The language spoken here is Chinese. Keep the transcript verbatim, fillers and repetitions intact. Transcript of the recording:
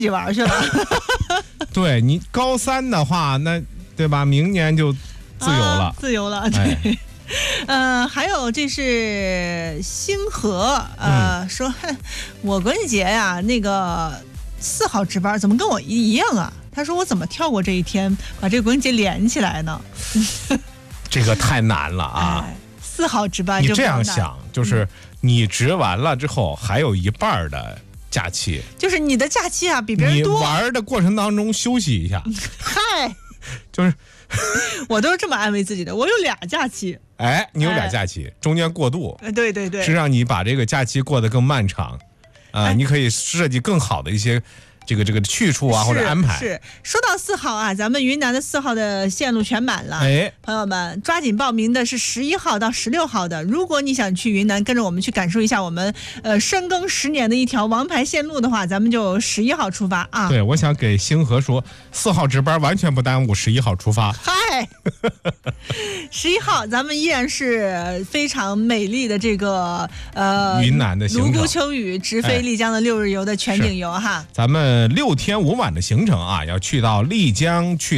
己玩去了。 对你高三的话，那对吧？明年就自由了， 啊、自由了，对。哎呃，还有这是星河，呃，嗯、说我国庆节呀，那个四号值班，怎么跟我一样啊？他说我怎么跳过这一天，把这个国庆节连起来呢？ 这个太难了啊！ 哎、四号值班， 你这样想，就是你值完了之后，还有一半的假期， 就是你的假期啊比别人多。 你玩的过程当中休息一下， 嗨， 就是。 我都是这么安慰自己的，我有俩假期。 哎，你有俩假期，哎、中间过渡， 对对对， 是让你把这个假期过得更漫长，啊、呃哎，你可以设计更好的一些这个这个去处啊或者安排。 是，说到四号啊，咱们云南的四号的线路全满了，哎，朋友们抓紧报名的是十一号到十六号的。如果你想去云南跟着我们去感受一下我们呃深耕十年的一条王牌线路的话，咱们就十一号出发啊。 对，我想给星河说，四号值班完全不耽误十一号出发。 嗨，十一号咱们依然是非常美丽的这个呃云南的行程， 泸沽秋雨直飞丽江的六日游的全景游哈， 咱们六天五晚的行程啊，要去到丽江，去